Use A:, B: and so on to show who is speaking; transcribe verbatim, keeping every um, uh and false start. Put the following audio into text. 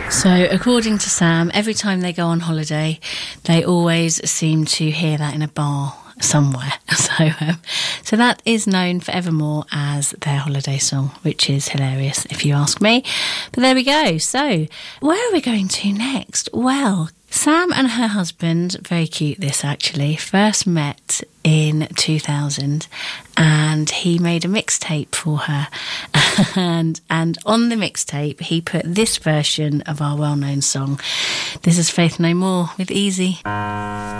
A: So, according to Sam, every time they go on holiday, they always seem to hear that in a bar somewhere. So, um, so that is known forevermore as their holiday song, which is hilarious if you ask me. But there we go. So, where are we going to next? Well, Sam and her husband, very cute this actually, first met in two thousand and he made a mixtape for her. and and on the mixtape, he put this version of our well-known song. This is Faith No More with Easy.